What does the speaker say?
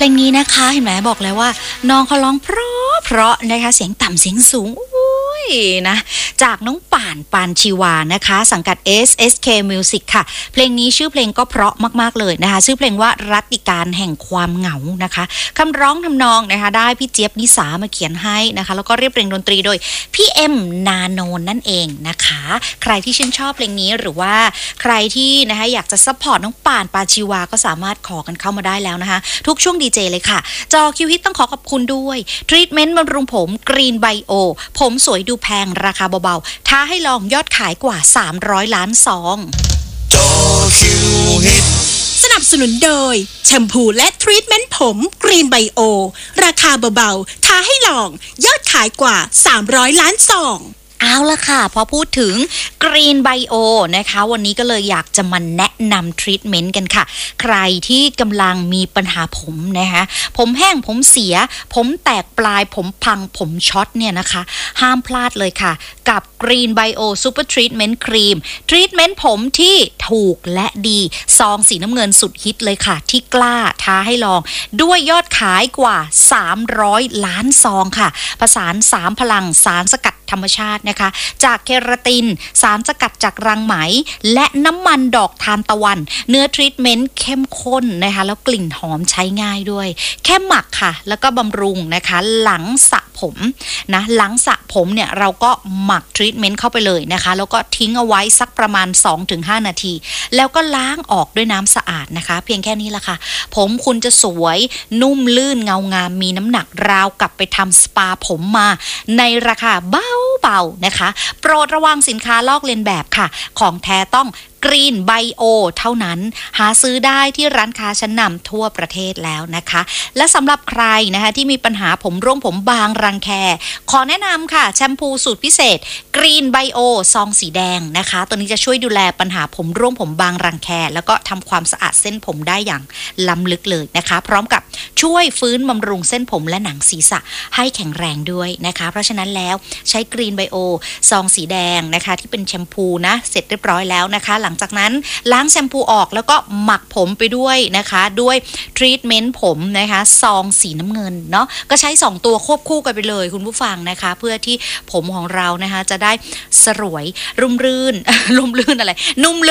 ลงนี้นะคะเห็นไหมบอกแล้วว่าน้องเขาร้องเพราะนะคะเสียงต่ำเสียงสูงนะจากน้องป่านปานชีวานะคะสังกัด SSK Music ค่ะเพลงนี้ชื่อเพลงก็เพราะมากๆเลยนะคะชื่อเพลงว่ารัตติการแห่งความเหงานะคะคำร้องทำนองนะคะได้พี่เจี๊ยบนิสามาเขียนให้นะคะแล้วก็เรียบเรียงดนตรีโดยพี่เอ็มนาโนนนั่นเองนะคะใครที่ชื่นชอบเพลงนี้หรือว่าใครที่นะคะอยากจะซัพพอร์ตน้องป่านปานชีวาก็สามารถขอกันเข้ามาได้แล้วนะคะทุกช่วงดีเจเลยค่ะจอคิวฮิตต้องขอขอบคุณด้วยทรีทเมนต์บำรุงผมกรีนไบโอผมสวยดูแพงราคาเบาๆท้าให้ลองยอดขายกว่า300ล้านซองจอคิวฮิตสนับสนุนโดยแชมพูและทรีทเมนต์ผมกรีนไบโอราคาเบาๆท้าให้ลองยอดขายกว่า300ล้านซองเอาละค่ะพอพูดถึง Green Bio นะคะวันนี้ก็เลยอยากจะมาแนะนำทรีทเมนต์กันค่ะใครที่กำลังมีปัญหาผมนะคะผมแห้งผมเสียผมแตกปลายผมพังผมช็อตเนี่ยนะคะห้ามพลาดเลยค่ะกับ Green Bio Super Treatment Cream ทรีทเมนต์ผมที่ถูกและดีซองสีน้ำเงินสุดฮิตเลยค่ะที่กล้าท้าให้ลองด้วยยอดขายกว่า300ล้านซองค่ะผสาน3พลังสารสกัดธรรมชาตินะคะจากเคราตินสารสกัดจากรังไหมและน้ำมันดอกทานตะวันเนื้อทรีทเมนต์เข้มข้นนะคะแล้วกลิ่นหอมใช้ง่ายด้วยแค่หมักค่ะแล้วก็บำรุงนะคะหลังสระผมนะหลังสระผมเนี่ยเราก็หมักทรีทเมนต์เข้าไปเลยนะคะแล้วก็ทิ้งเอาไว้สักประมาณ 2-5 นาทีแล้วก็ล้างออกด้วยน้ำสะอาดนะคะเพียงแค่นี้ละค่ะผมคุณจะสวยนุ่มลื่นเงางามมีน้ำหนักราวกับไปทำสปาผมมาในราคาเบาๆนะคะโปรดระวังสินค้าลอกเลียนแบบค่ะของแท้ต้องGreen Bio เท่านั้นหาซื้อได้ที่ร้านค้าชั้นนำทั่วประเทศแล้วนะคะและสำหรับใครนะคะที่มีปัญหาผมร่วงผมบางรังแคขอแนะนำค่ะแชมพูสูตรพิเศษ Green Bio ซองสีแดงนะคะตัวนี้จะช่วยดูแลปัญหาผมร่วงผมบางรังแคแล้วก็ทำความสะอาดเส้นผมได้อย่างล้ำลึกเลยนะคะพร้อมกับช่วยฟื้นบำรุงเส้นผมและหนังศีรษะให้แข็งแรงด้วยนะคะเพราะฉะนั้นแล้วใช้ Green Bio ซองสีแดงนะคะที่เป็นแชมพูนะเสร็จเรียบร้อยแล้วนะคะหลังจากนั้นล้างแชมพูออกแล้วก็หมักผมไปด้วยนะคะด้วยทรีทเมนต์ผมนะคะซองสีน้ำเงินเนาะก็ใช้2ตัวควบคู่กันไปเลยคุณผู้ฟังนะคะเพื่อที่ผมของเรานะคะจะได้สรวยรุ่มรื่น รุ่มรื่นอะไรนุ่ม